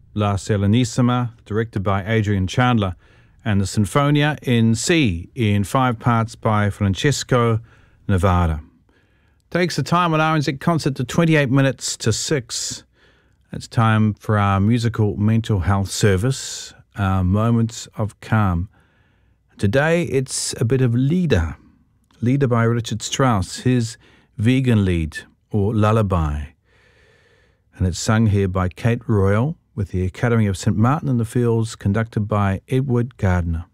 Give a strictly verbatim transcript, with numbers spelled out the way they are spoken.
La Serenissima, directed by Adrian Chandler, and the Sinfonia in C, in five parts by Francesco Nevada. Takes the time on R N Z Concert to twenty-eight minutes to six. It's time for our musical mental health service, our Moments of Calm. Today it's a bit of Lieder. Lieder by Richard Strauss, his vegan lied, or lullaby. And it's sung here by Kate Royal with the Academy of Saint Martin in the Fields, conducted by Edward Gardner.